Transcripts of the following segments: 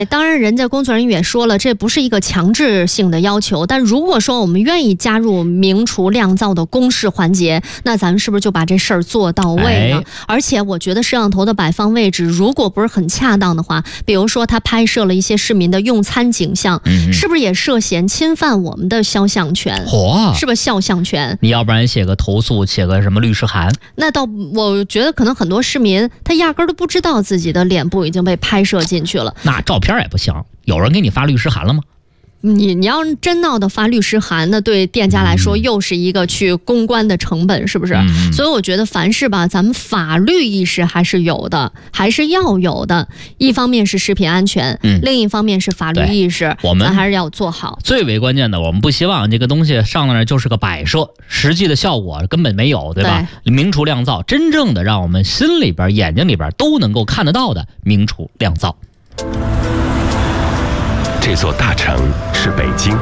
当然人家工作人员也说了，这不是一个强制性的要求，但如果说我们愿意加入明厨亮灶的公示环节，那咱们是不是就把这事儿做到位呢？而且我觉得摄像头的摆放位置如果不是很恰当的话，比如说他拍摄了一些市民的用餐景象，是不是也涉嫌侵犯我们的肖像权？是不是肖像权？ 你要不然写个投诉，写个什么律师函？ 那倒我觉得可能很多市民他压根儿都不知道自己的脸部已经被拍摄进去了。 那照片也不行，有人给你发律师函了吗？ 你要真闹的发律师函，那对店家来说又是一个去公关的成本，是不是？所以我觉得凡事吧，咱们法律意识还是有的，还是要有的。一方面是食品安全，另一方面是法律意识， 我们还是要做好。 最为关键的，我们不希望这个东西上来就是个摆设，实际的效果根本没有，对吧？明厨亮灶，真正的让我们心里边、眼睛里边都能够看得到的明厨亮灶。 这座大城是北京，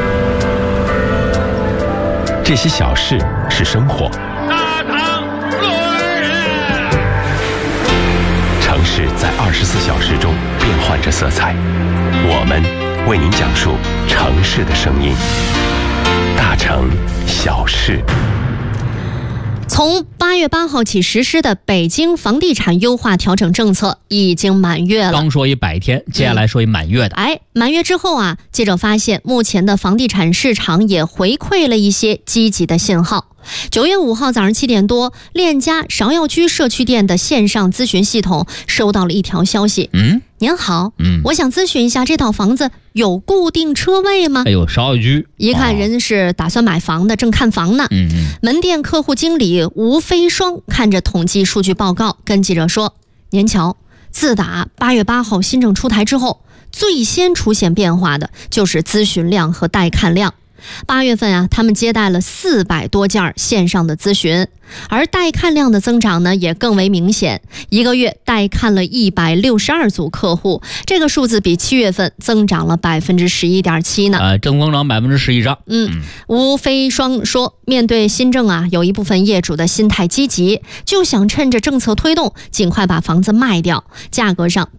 这些小事是生活。 大唐论人， 城市在24小时中变换着色彩，我们为您讲述城市的声音。大城小事。 从8月8号起实施的北京房地产优化调整政策已经满月了。 刚说一100天，接下来说一满月的。 满月之后啊，记者发现目前的房地产市场也回馈了一些积极的信号。9月5号早上7点多，链家芍药居社区店的线上咨询系统收到了一条消息。您好，我想咨询一下这套房子有固定车位吗？ 芍药居一看人是打算买房的，正看房呢。门店客户经理吴飞双看着统计数据报告，跟记者说：您瞧，自打8月8号新政出台之后，最先出现变化的就是咨询量和带看量。8月份啊，他们接待了400多件线上的咨询，而带看量的增长呢也更为明显，一个月带看了162组客户，这个数字比7月份增长了11.7%呢。 正增长11%以上。 吴飞双说，面对新政啊，有一部分业主的心态积极，就想趁着政策推动，尽快把房子卖掉，价格上